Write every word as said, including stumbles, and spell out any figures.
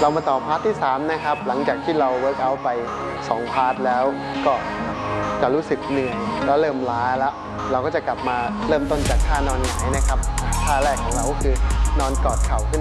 เรามาต่อพาร์ทที่สามนะครับหลังจากที่เราเวิร์กอัลไปสองพาร์ทแล้วก็จะรู้สึกเหนื่อยแล้วเริ่มล้าแล้วเราก็จะกลับมาเริ่มต้นจากท่านอนหงายนะครับท่าแรกของเราก็คือนอนกอดเข่าขึ้น